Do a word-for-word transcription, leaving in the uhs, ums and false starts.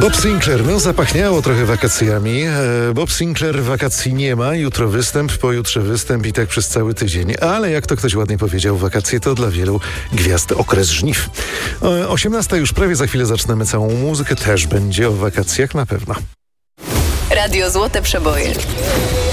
Bob Sinclair, no zapachniało trochę wakacjami. Bob Sinclair wakacji nie ma, jutro występ, pojutrze występ i tak przez cały tydzień. Ale jak to ktoś ładnie powiedział, wakacje to dla wielu gwiazd okres żniw. osiemnasta już prawie, za chwilę zaczynamy całą muzykę, też będzie o wakacjach na pewno. Radio Złote Przeboje.